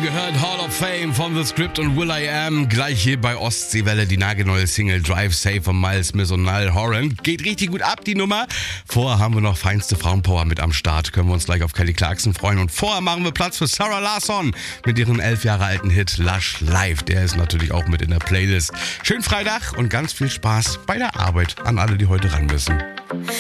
gehört Hall of Fame von The Script und will.i.am. Gleich hier bei Ostseewelle die nagelneue Single Drive Safe von Miles Smith und Niall Horan. Geht richtig gut ab, die Nummer. Vorher haben wir noch feinste Frauenpower mit am Start. Können wir uns gleich auf Kelly Clarkson freuen. Und vorher machen wir Platz für Sarah Larsson mit ihrem 11 Jahre alten Hit Lush Live. Der ist natürlich auch mit in der Playlist. Schönen Freitag und ganz viel Spaß bei der Arbeit an alle, die heute ran müssen.